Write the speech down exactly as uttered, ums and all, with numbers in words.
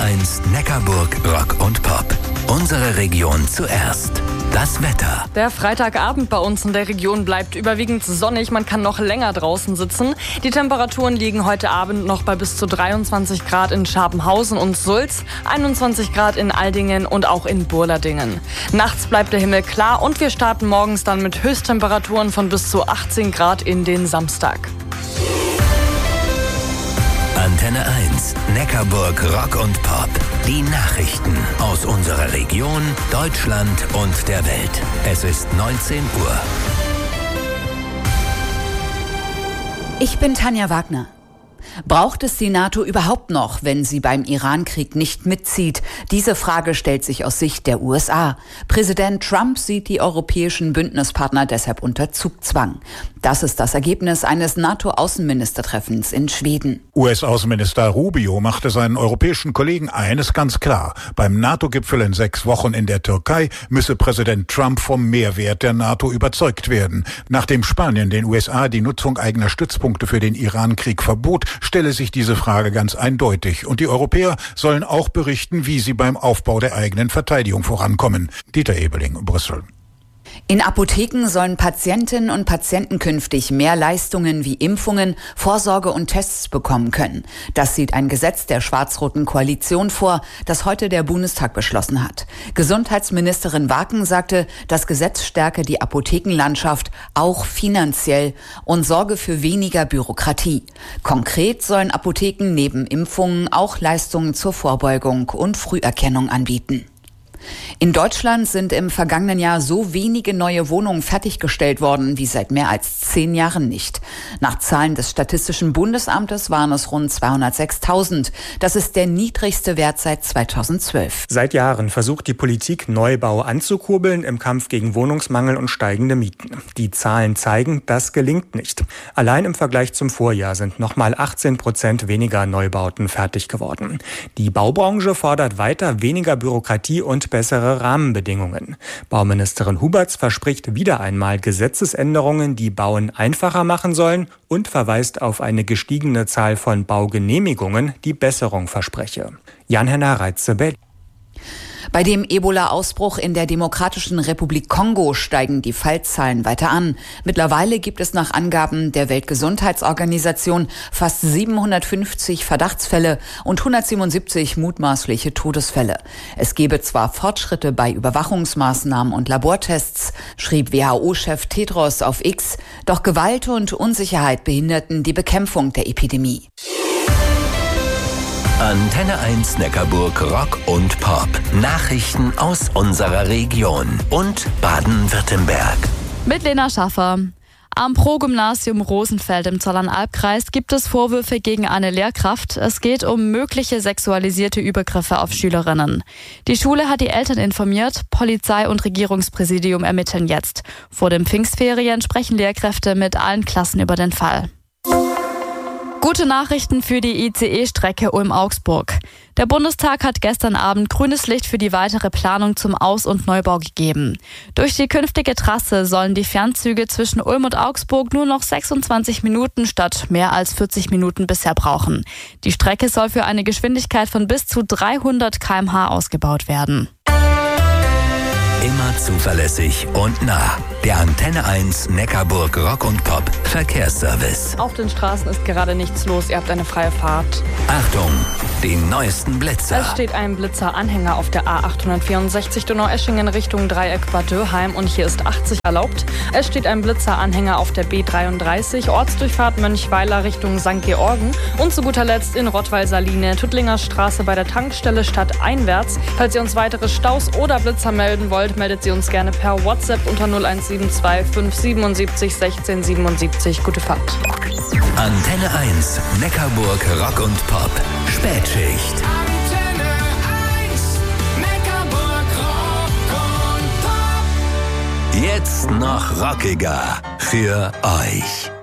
eins Neckarburg Rock und Pop. Unsere Region zuerst. Das Wetter. Der Freitagabend bei uns in der Region bleibt überwiegend sonnig. Man kann noch länger draußen sitzen. Die Temperaturen liegen heute Abend noch bei bis zu dreiundzwanzig Grad in Schabenhausen und Sulz, einundzwanzig Grad in Aldingen und auch in Burladingen. Nachts bleibt der Himmel klar und wir starten morgens dann mit Höchsttemperaturen von bis zu achtzehn Grad in den Samstag. Antenne eins, Neckarburg Rock und Pop. Die Nachrichten aus unserer Region, Deutschland und der Welt. Es ist neunzehn Uhr. Ich bin Tanja Wagner. Braucht es die NATO überhaupt noch, wenn sie beim Iran-Krieg nicht mitzieht? Diese Frage stellt sich aus Sicht der U S A. Präsident Trump sieht die europäischen Bündnispartner deshalb unter Zugzwang. Das ist das Ergebnis eines NATO-Außenministertreffens in Schweden. U S-Außenminister Rubio machte seinen europäischen Kollegen eines ganz klar. Beim NATO-Gipfel in sechs Wochen in der Türkei müsse Präsident Trump vom Mehrwert der NATO überzeugt werden. Nachdem Spanien den U S A die Nutzung eigener Stützpunkte für den Iran-Krieg verbot, stelle sich diese Frage ganz eindeutig. Und die Europäer sollen auch berichten, wie sie beim Aufbau der eigenen Verteidigung vorankommen. Dieter Ebeling, Brüssel. In Apotheken sollen Patientinnen und Patienten künftig mehr Leistungen wie Impfungen, Vorsorge und Tests bekommen können. Das sieht ein Gesetz der schwarz-roten Koalition vor, das heute der Bundestag beschlossen hat. Gesundheitsministerin Waken sagte, das Gesetz stärke die Apothekenlandschaft auch finanziell und sorge für weniger Bürokratie. Konkret sollen Apotheken neben Impfungen auch Leistungen zur Vorbeugung und Früherkennung anbieten. In Deutschland sind im vergangenen Jahr so wenige neue Wohnungen fertiggestellt worden wie seit mehr als zehn Jahren nicht. Nach Zahlen des Statistischen Bundesamtes waren es rund zweihundertsechstausend. Das ist der niedrigste Wert seit zweitausendzwölf. Seit Jahren versucht die Politik, Neubau anzukurbeln im Kampf gegen Wohnungsmangel und steigende Mieten. Die Zahlen zeigen, das gelingt nicht. Allein im Vergleich zum Vorjahr sind nochmal achtzehn Prozent weniger Neubauten fertig geworden. Die Baubranche fordert weiter weniger Bürokratie und bessere Rahmenbedingungen. Bauministerin Huberts verspricht wieder einmal Gesetzesänderungen, die Bauen einfacher machen sollen und verweist auf eine gestiegene Zahl von Baugenehmigungen, die Besserung verspreche. Jan-Henner Reitze, Berlin. Bei dem Ebola-Ausbruch in der Demokratischen Republik Kongo steigen die Fallzahlen weiter an. Mittlerweile gibt es nach Angaben der Weltgesundheitsorganisation fast siebenhundertfünfzig Verdachtsfälle und hundertsiebenundsiebzig mutmaßliche Todesfälle. Es gebe zwar Fortschritte bei Überwachungsmaßnahmen und Labortests, schrieb W H O-Chef Tedros auf X, doch Gewalt und Unsicherheit behinderten die Bekämpfung der Epidemie. Antenne eins Neckarburg Rock und Pop. Nachrichten aus unserer Region und Baden-Württemberg. Mit Lena Schaffer. Am Pro-Gymnasium Rosenfeld im Zollernalbkreis gibt es Vorwürfe gegen eine Lehrkraft. Es geht um mögliche sexualisierte Übergriffe auf Schülerinnen. Die Schule hat die Eltern informiert. Polizei und Regierungspräsidium ermitteln jetzt. Vor den Pfingstferien sprechen Lehrkräfte mit allen Klassen über den Fall. Gute Nachrichten für die I C E-Strecke Ulm-Augsburg. Der Bundestag hat gestern Abend grünes Licht für die weitere Planung zum Aus- und Neubau gegeben. Durch die künftige Trasse sollen die Fernzüge zwischen Ulm und Augsburg nur noch sechsundzwanzig Minuten statt mehr als vierzig Minuten bisher brauchen. Die Strecke soll für eine Geschwindigkeit von bis zu dreihundert Kilometer pro Stunde ausgebaut werden. Immer zuverlässig und nah. Der Antenne eins Neckarburg Rock und Pop Verkehrsservice. Auf den Straßen ist gerade nichts los. Ihr habt eine freie Fahrt. Achtung, die neuesten Blitzer. Es steht ein Blitzer-Anhänger auf der A achthundertvierundsechzig Donaueschingen Richtung Dreieck Bad Dürheim und hier ist achtzig erlaubt. Es steht ein Blitzer-Anhänger auf der B dreiunddreißig Ortsdurchfahrt Mönchweiler Richtung Sankt Georgen und zu guter Letzt in Rottweil-Saline Tuttlinger Straße bei der Tankstelle stadteinwärts. Falls ihr uns weitere Staus oder Blitzer melden wollt, meldet sie uns gerne per WhatsApp unter null eins sieben zwei fünf siebenundsiebzig sechzehn siebenundsiebzig. Gute Fahrt. Antenne eins Neckarburg Rock und Pop Spätschicht. Antenne eins Neckarburg Rock und Pop. Jetzt noch rockiger für euch.